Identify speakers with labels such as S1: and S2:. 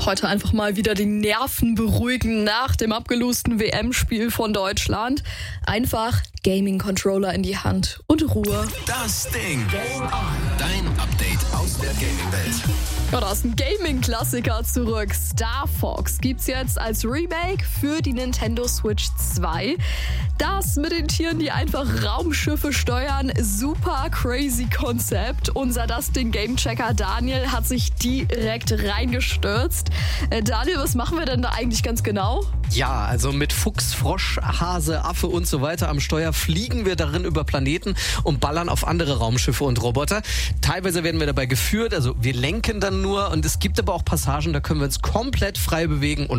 S1: Heute einfach mal wieder die Nerven beruhigen nach dem abgelosten WM-Spiel von Deutschland. Einfach Gaming-Controller in die Hand und Ruhe.
S2: Das Ding. Game on. Dein Update aus der Gaming-Welt.
S1: Ja, da ist ein Gaming-Klassiker zurück. Star Fox gibt's jetzt als Remake für die Nintendo Switch 2. Das mit den Tieren, die einfach Raumschiffe steuern, super crazy Konzept. Unser Game-Checker Daniel hat sich direkt reingestürzt. Daniel, was machen wir denn da eigentlich ganz genau?
S3: Ja, also mit Fuchs, Frosch, Hase, Affe und so weiter am Steuer fliegen wir darin über Planeten und ballern auf andere Raumschiffe und Roboter. Teilweise werden wir dabei geführt, also wir lenken dann nur, und es gibt aber auch Passagen, da können wir uns komplett frei bewegen und